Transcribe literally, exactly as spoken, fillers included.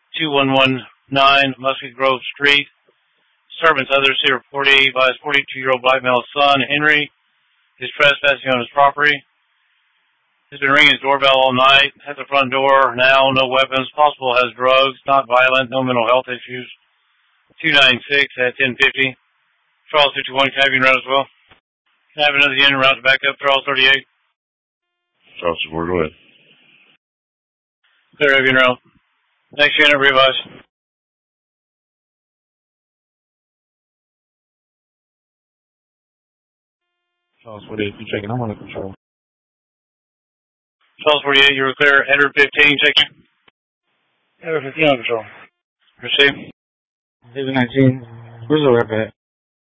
two one one nine Musket Grove Street. Disturbance. Others here forty by his forty-two-year-old black male son, Henry, is trespassing on his property. He's been ringing his doorbell all night at the front door. Now, no weapons. Possible has drugs. Not violent. No mental health issues. two ninety-six at ten fifty. Charles fifty-one, can I have you around as well? Can I have another unit route to back up? Charles thirty-eight. Charles four, go ahead. Clear, have you around. Next unit, revise. Charles forty-eight, you checking? I'm under control. Charles forty-eight, you were clear. Edward fifteen, checking. Edward fifteen, under control. Proceed. David nineteen, where's the rep at?